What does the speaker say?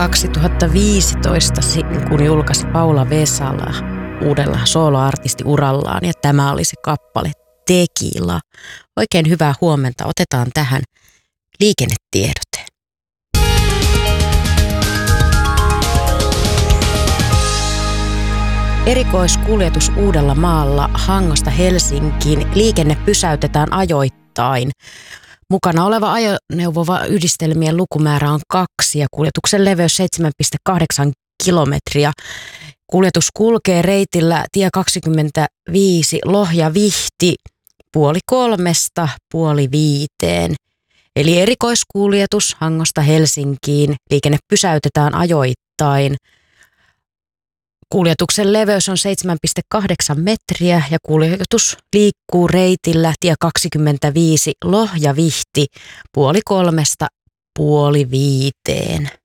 2015, kun julkaisi Paula Vesala uudella soloartistiurallaan, ja tämä oli se kappale Tequila. Oikein hyvää huomenta. Otetaan tähän liikennetiedote. Erikoiskuljetus Uudellamaalla Hangosta Helsinkiin. Liikenne pysäytetään ajoittain. Mukana oleva ajoneuvo yhdistelmien lukumäärä on 2 ja kuljetuksen leveys 7,8 kilometriä. Kuljetus kulkee reitillä tie 25 Lohja-Vihti 2:30–2:30. Eli erikoiskuljetus Hangosta Helsinkiin. Liikenne pysäytetään ajoittain. Kuljetuksen leveys on 7,8 metriä ja kuljetus liikkuu reitillä tie 25 Lohja-Vihti 2:30–2:30.